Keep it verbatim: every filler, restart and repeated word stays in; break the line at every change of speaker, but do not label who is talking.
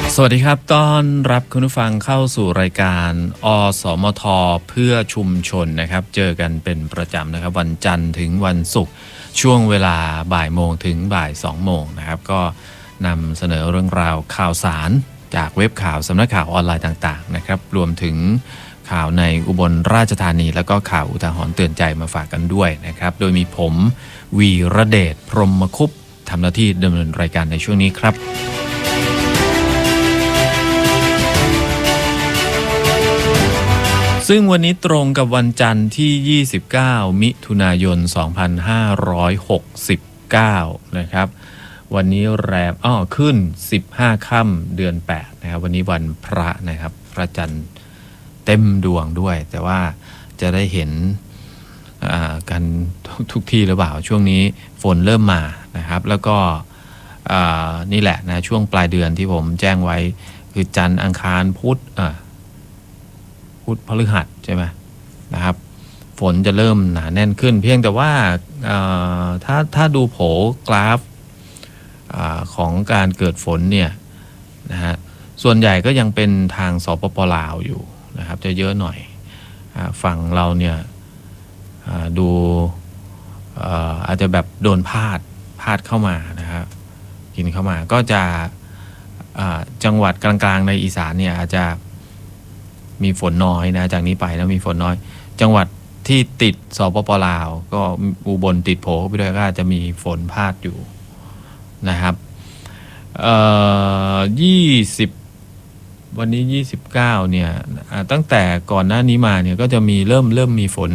สวัสดีครับต้อนรับคุณผู้ฟังเข้าสู่รายการอสมทเพื่อชุมชนนะครับเจอกันเป็นประจำนะครับวันจันทร์ถึงวันศุกร์ช่วงเวลาบ่ายโมงถึงบ่ายสองโมงนะครับก็นำเสนอเรื่องราวข่าวสารจากเว็บข่าวสำนักข่าวออนไลน์ต่างๆนะครับรวมถึงข่าวในอุบลราชธานีแล้วก็ข่าวอุทาหรณ์เตือนใจมาฝากกันด้วยนะครับโดยมีผมวีระเดชพรหมคุปต์ทำหน้าที่ดำเนินรายการในช่วงนี้ครับซึ่งวันนี้ตรงกับวันจันทร์ที่ยี่สิบเก้ามิถุนายนสองพันห้าร้อยหกสิบเก้านะครับวันนี้แรมอ้อขึ้นสิบห้าค่ำเดือนแปดนะครับวันนี้วันพระนะครับพระจันทร์เต็มดวงด้วยแต่ว่าจะได้เห็นกันทุกที่หรือเปล่าช่วงนี้ฝนเริ่มมานะครับแล้วก็นี่แหละนะช่วงปลายเดือนที่ผมแจ้งไว้คือจันทร์อังคารพุธพุธพฤหัสใช่ไหมนะครับฝนจะเริ่มหนาแน่นขึ้นเพียงแต่ว่าถ้าถ้าดูโผกราฟอของการเกิดฝนเนี่ยนะฮะส่วนใหญ่ก็ยังเป็นทางสปป.ลาวอยู่นะครับจะเยอะหน่อยฝั่งเราเนี่ยดูอาจจะแบบโดนพาดพาดเข้ามานะครับกินเข้ามาก็จะจังหวัดกลางๆในอีสานเนี่ยอาจจะมีฝนน้อยนะจากนี้ไปนะมีฝนน้อยจังหวัดที่ติดสปป.ลาวก็อุบลติดโผไปด้วยก็อาจจะมีฝนพาดอยู่นะครับเอ่อยี่สิบวันนี้ยี่สิบเก้าเนี่ยตั้งแต่ก่อนหน้านี้มาเนี่ยก็จะมีเริ่มเริ่มมีฝน